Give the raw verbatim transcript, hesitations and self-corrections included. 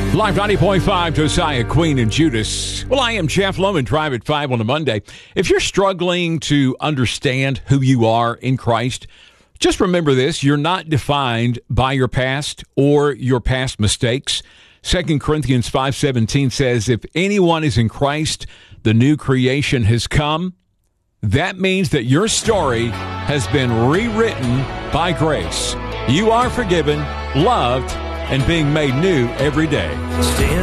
Live ninety point five, Josiah, Queen, and Judas. Well, I am Jeff Loman, Drive at five on a Monday. If you're struggling to understand who you are in Christ, just remember this. You're not defined by your past or your past mistakes. Second Corinthians five seventeen says, if anyone is in Christ, the new creation has come. That means that your story has been rewritten by grace. You are forgiven, loved, and being made new every day.